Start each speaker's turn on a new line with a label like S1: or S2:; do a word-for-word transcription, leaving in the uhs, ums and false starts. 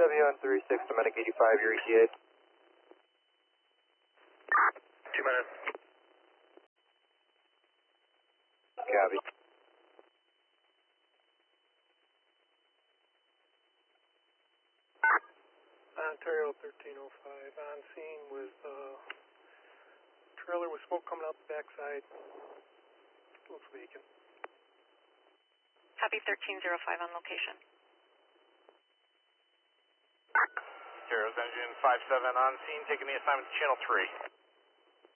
S1: W N three six, Dominic eighty-five, your E T A.
S2: Two minutes.
S1: Copy.
S3: Ontario thirteen oh five, on scene with uh, trailer with smoke coming out the backside. Looks vacant.
S4: Copy thirteen oh five on location.
S2: Ontario's engine five seven on scene, taking the assignment to channel three.